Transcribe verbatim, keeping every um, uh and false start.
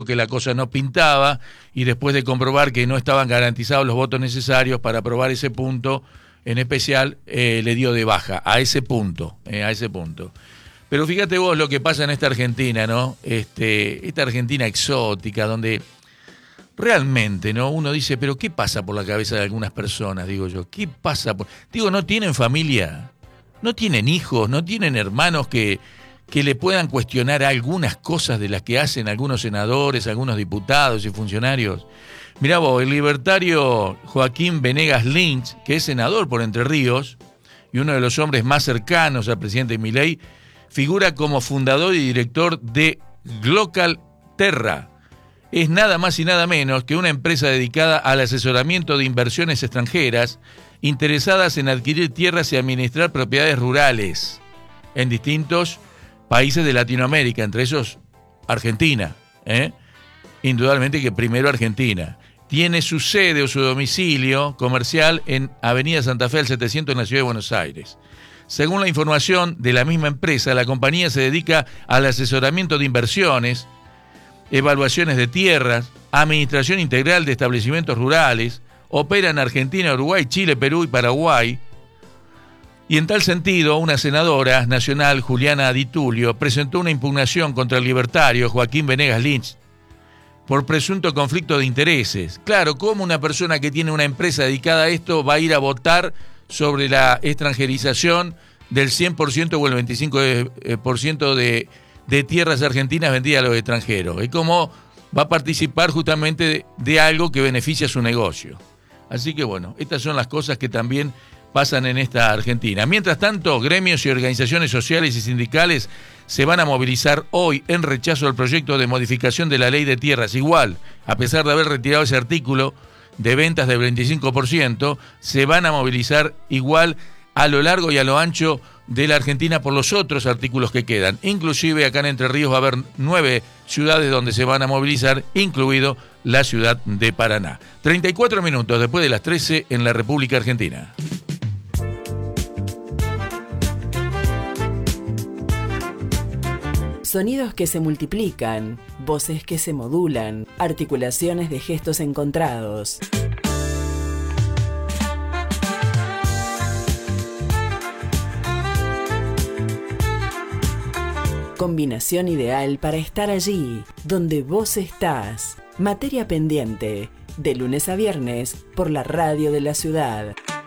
que la cosa no pintaba y después de comprobar que no estaban garantizados los votos necesarios para aprobar ese punto en especial, eh, le dio de baja a ese punto, eh, a ese punto. Pero fíjate vos lo que pasa en esta Argentina, ¿no? Este, esta Argentina exótica, donde realmente, ¿no? Uno dice, pero ¿qué pasa por la cabeza de algunas personas? Digo yo, ¿qué pasa? Por... Digo, ¿no tienen familia? ¿No tienen hijos? ¿No tienen hermanos que, que le puedan cuestionar algunas cosas de las que hacen algunos senadores, algunos diputados y funcionarios? Mirá vos, el libertario Joaquín Venegas Lynch, que es senador por Entre Ríos y uno de los hombres más cercanos al presidente Milei, figura como fundador y director de Glocal Terra. Es nada más y nada menos que una empresa dedicada al asesoramiento de inversiones extranjeras interesadas en adquirir tierras y administrar propiedades rurales en distintos países de Latinoamérica, entre esos Argentina, ¿eh? Indudablemente que primero Argentina. Tiene su sede o su domicilio comercial en Avenida Santa Fe al setecientos en la Ciudad de Buenos Aires. Según la información de la misma empresa, la compañía se dedica al asesoramiento de inversiones, evaluaciones de tierras, administración integral de establecimientos rurales, opera en Argentina, Uruguay, Chile, Perú y Paraguay. Y en tal sentido, una senadora nacional, Juliana Di Tulio, presentó una impugnación contra el libertario Joaquín Venegas Lynch por presunto conflicto de intereses. Claro, ¿cómo una persona que tiene una empresa dedicada a esto va a ir a votar sobre la extranjerización del cien por ciento o el veinticinco por ciento de, de tierras argentinas vendidas a los extranjeros? ¿Y cómo va a participar justamente de, de algo que beneficia su negocio? Así que bueno, estas son las cosas que también pasan en esta Argentina. Mientras tanto, gremios y organizaciones sociales y sindicales se van a movilizar hoy en rechazo al proyecto de modificación de la ley de tierras. Igual, a pesar de haber retirado ese artículo de ventas del veinticinco por ciento, se van a movilizar igual a lo largo y a lo ancho de la Argentina por los otros artículos que quedan. Inclusive acá en Entre Ríos va a haber nueve ciudades donde se van a movilizar, incluido la ciudad de Paraná. treinta y cuatro minutos después de las trece en la República Argentina. Sonidos que se multiplican, voces que se modulan, articulaciones de gestos encontrados. Combinación ideal para estar allí, donde vos estás. Materia pendiente, de lunes a viernes, por la radio de la ciudad.